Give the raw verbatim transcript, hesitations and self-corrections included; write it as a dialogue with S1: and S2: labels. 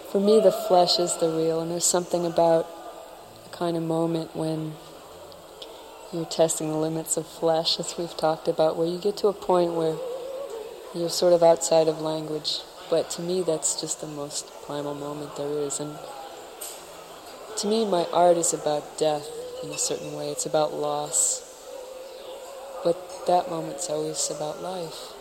S1: For me, the flesh is the real, and there's something about a kind of moment when you're testing the limits of flesh, as we've talked about, where you get to a point where you're sort of outside of language. But to me, that's just the most primal moment there is. And to me, my art is about death in a certain way. It's about loss. But that moment's always about life.